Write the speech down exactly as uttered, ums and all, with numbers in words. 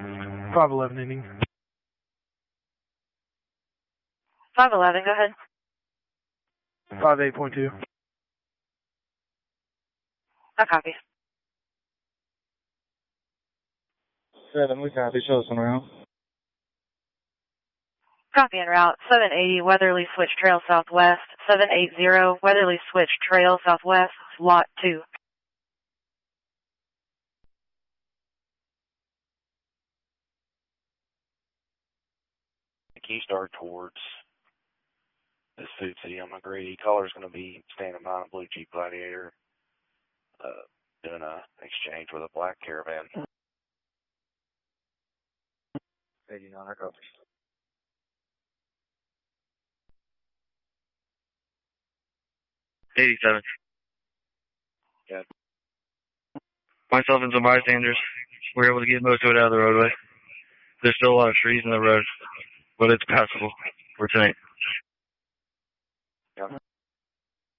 five eleven ending. five eleven, go ahead. five eight point two. I copy. seven, we copy. Show us on route. Copy en route. seven eighty, Weatherly Switch Trail Southwest. seven eighty, Weatherly Switch Trail Southwest, Lot two. Keystar towards this food city on McGrady. Caller's going to be standing by a blue Jeep Gladiator, uh, doing a exchange with a black Caravan. eighty-nine, I copy. eighty-seven. Yeah. Myself and some bystanders were able to get most of it out of the roadway. There's still a lot of trees in the road, but it's passable for tonight.